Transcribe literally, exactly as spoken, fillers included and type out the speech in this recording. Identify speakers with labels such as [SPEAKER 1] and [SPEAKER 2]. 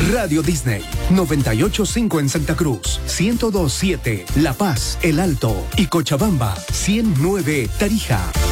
[SPEAKER 1] Radio Disney, noventa y ocho punto cinco en Santa Cruz, ciento dos punto siete La Paz, El Alto y Cochabamba, ciento nueve Tarija.